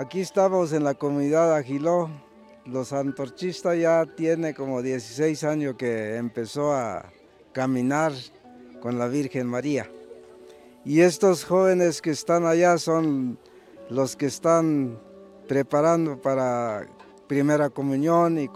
Aquí estamos en la comunidad Agiló. Los antorchistas ya tiene como 16 años que empezó a caminar con la Virgen María. Y estos jóvenes que están allá son los que están preparando para primera comunión y